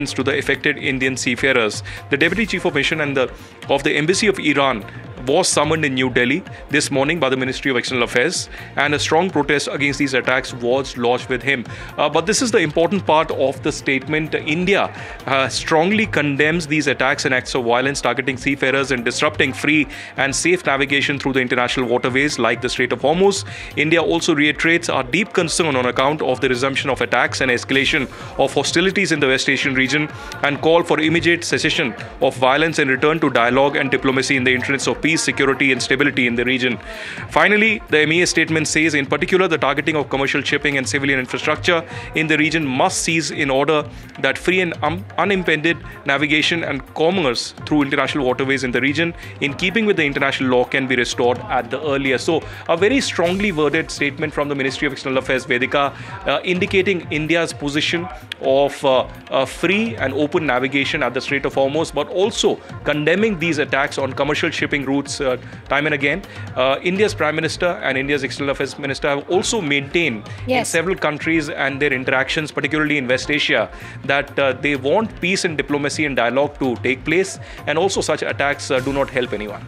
to the affected Indian seafarers. The Deputy Chief of Mission of the Embassy of Iran was summoned in New Delhi this morning by the Ministry of External Affairs, and a strong protest against these attacks was lodged with him. But this is the important part of the statement. India strongly condemns these attacks and acts of violence targeting seafarers and disrupting free and safe navigation through the international waterways like the Strait of Hormuz. India also reiterates our deep concern on account of the resumption of attacks and escalation of hostilities in the West Asian region, and call for immediate cessation of violence and return to dialogue and diplomacy in the interests of peace, security and stability in the region. Finally, the MEA statement says, in particular, the targeting of commercial shipping and civilian infrastructure in the region must cease in order that free and unimpeded navigation and commerce through international waterways in the region, in keeping with the international law, can be restored at the earliest. So, a very strongly worded statement from the Ministry of External Affairs, Vedika, indicating India's position of free and open navigation at the Strait of Hormuz, but also condemning these attacks on commercial shipping routes time and again. India's Prime Minister and India's External Affairs Minister have also maintained in several countries and their interactions, particularly in West Asia, that they want peace and diplomacy and dialogue to take place, and also such attacks do not help anyone.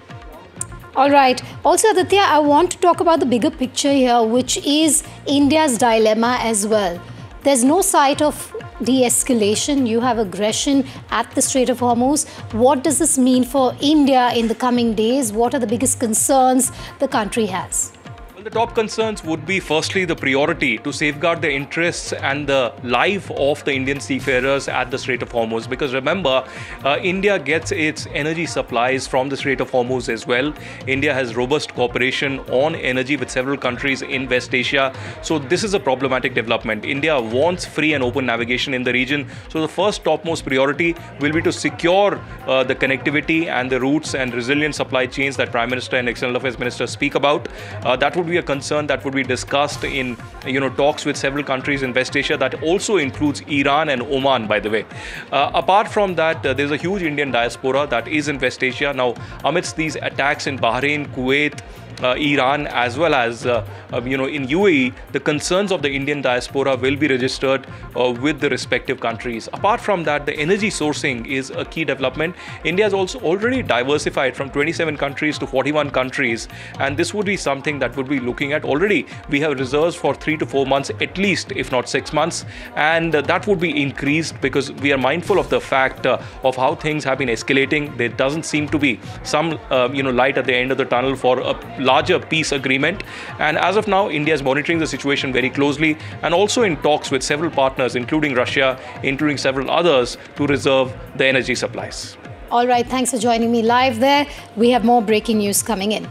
All right. Also, Aditya, I want to talk about the bigger picture here, which is India's dilemma as well. There's no sight of de-escalation. You have aggression at the Strait of Hormuz. What does this mean for India in the coming days? What are the biggest concerns the country has? The top concerns would be, firstly, the priority to safeguard the interests and the life of the Indian seafarers at the Strait of Hormuz. Because remember, India gets its energy supplies from the Strait of Hormuz as well. India has robust cooperation on energy with several countries in West Asia. So this is a problematic development. India wants free and open navigation in the region. So the first topmost priority will be to secure the connectivity and the routes and resilient supply chains that Prime Minister and External Affairs Minister speak about. That would be a concern that would be discussed in talks with several countries in West Asia. That also includes Iran and Oman, by the way. Apart from that, there's a huge Indian diaspora that is in West Asia. Now, amidst these attacks in Bahrain, Kuwait, Iran, as well as in UAE, the concerns of the Indian diaspora will be registered with the respective countries. Apart from that, the energy sourcing is a key development. India has also already diversified from 27 countries to 41 countries, and this would be something that would be looking at. Already we have reserves for 3 to 4 months at least, if not 6 months, and that would be increased because we are mindful of the fact of how things have been escalating. There doesn't seem to be some light at the end of the tunnel for a larger peace agreement, and as of now, India is monitoring the situation very closely and also in talks with several partners, including Russia, including several others, to reserve the energy supplies. All right, thanks for joining me live there. We have more breaking news coming in.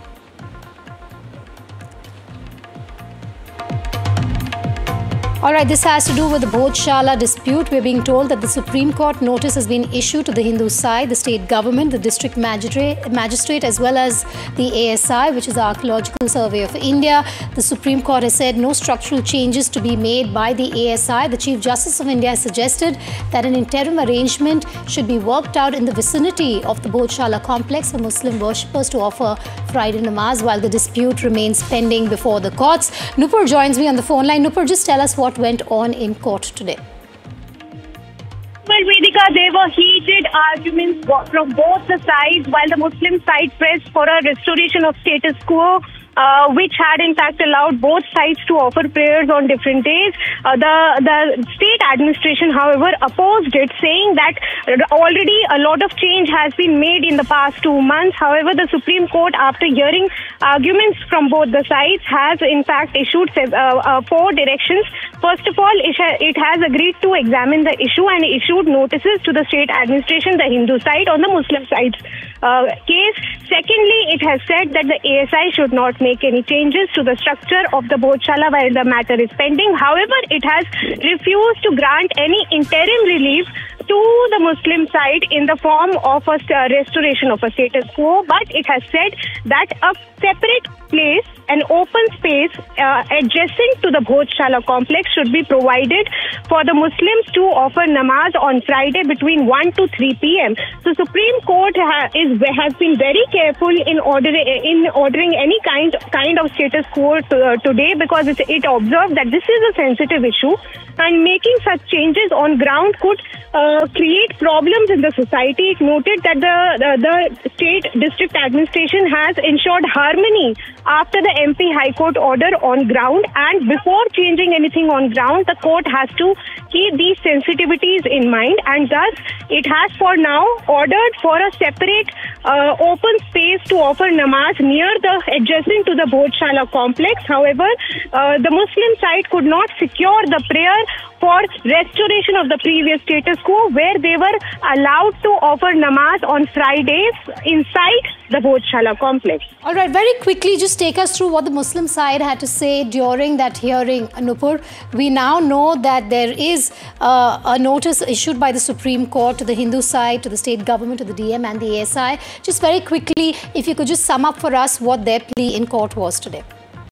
All right, this has to do with the Bhojshala dispute. We're being told that the Supreme Court notice has been issued to the Hindu side, the state government, the district magistrate, as well as the ASI, which is the Archaeological Survey of India. The Supreme Court has said no structural changes to be made by the ASI. The Chief Justice of India has suggested that an interim arrangement should be worked out in the vicinity of the Bhojshala complex for Muslim worshippers to offer Friday namaz while the dispute remains pending before the courts. Nupur joins me on the phone line. Nupur, just tell us what went on in court today. Well, Vedika, there were heated arguments from both the sides, while the Muslim side pressed for a restoration of status quo, which had in fact allowed both sides to offer prayers on different days. The state administration, however, opposed it, saying that already a lot of change has been made in the past 2 months. However, the Supreme Court, after hearing arguments from both the sides, has in fact issued 4 directions. First of all, it has agreed to examine the issue and issued notices to the state administration, the Hindu side, on the Muslim side's case. Secondly, it has said that the ASI should not make any changes to the structure of the Bhojshala while the matter is pending. However, it has refused to grant any interim relief to the Muslim side in the form of a restoration of a status quo, but it has said that a separate place, an open space adjacent to the Bhojshala complex should be provided for the Muslims to offer namaz on Friday between 1 to 3 p.m. So Supreme Court has been very careful in ordering any kind of status quo today, because it observed that this is a sensitive issue, and making such changes on ground could create problems in the society. It noted that the state district administration has ensured harmony after the MP High Court order on ground, and before changing anything on ground, the court has to keep these sensitivities in mind, and thus it has for now ordered for a separate open space to offer namaz adjacent to the Bhojshala complex. However, the Muslim side could not secure the prayer for restoration of the previous status quo, where they were allowed to offer namaz on Fridays inside the Bhojshala complex. All right, very quickly, just take us through what the Muslim side had to say during that hearing, Nupur. We now know that there is a notice issued by the Supreme Court to the Hindu side, to the state government, to the DM and the ASI. Just very quickly, if you could just sum up for us what their plea in court was today.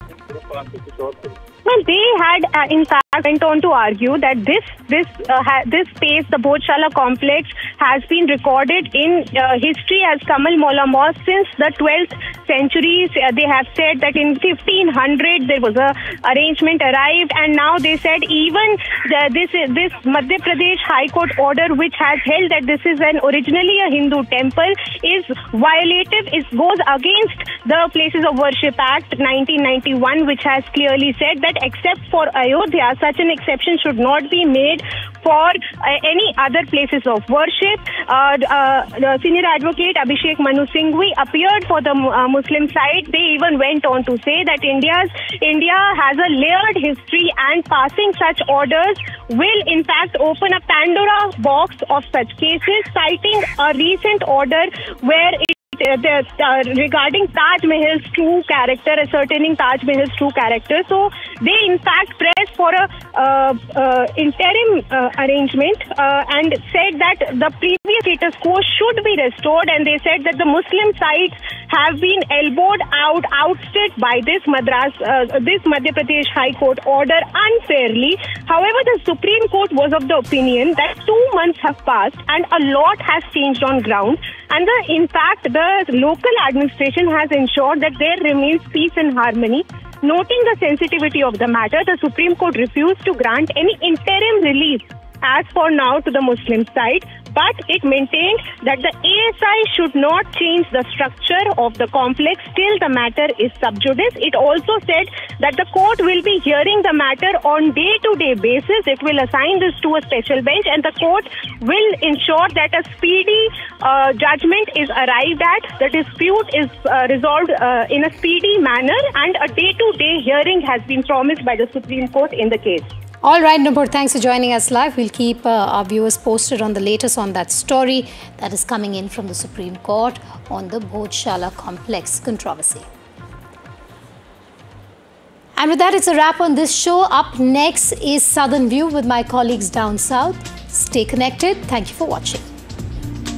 Well, they had, in fact, went on to argue that this space, the Bhojshala complex, has been recorded in history as Kamal Maula Mosque since the 12th century. They have said that in 1500 there was a arrangement arrived, and now they said even this Madhya Pradesh High Court order, which has held that this is originally a Hindu temple, is violative. It goes against the Places of Worship Act 1991, which has clearly said that except for Ayodhya, such an exception should not be made for any other places of worship. The senior advocate Abhishek Manu Singhvi appeared for the Muslim side. They even went on to say that India has a layered history, and passing such orders will in fact open a Pandora box of such cases, citing a recent order where regarding Taj Mahal's true character, ascertaining Taj Mahal's true character. So they in fact pressed for a interim arrangement and said that the previous status quo should be restored, and they said that the Muslim sides have been elbowed ousted by this Madhya Pradesh High Court order unfairly. However, the Supreme Court was of the opinion that 2 months have passed and a lot has changed on ground, and in fact the local administration has ensured that there remains peace and harmony. Noting the sensitivity of the matter, the Supreme Court refused to grant any interim relief as for now to the Muslim side, but it maintained that the ASI should not change the structure of the complex till the matter is sub judice. It also said that the court will be hearing the matter on day-to-day basis. It will assign this to a special bench, and the court will ensure that a speedy judgment is arrived at. The dispute is resolved in a speedy manner, and a day-to-day hearing has been promised by the Supreme Court in the case. All right, Nupur, thanks for joining us live. We'll keep our viewers posted on the latest on that story that is coming in from the Supreme Court on the Bhojshala complex controversy. And with that, it's a wrap on this show. Up next is Southern View with my colleagues down south. Stay connected. Thank you for watching.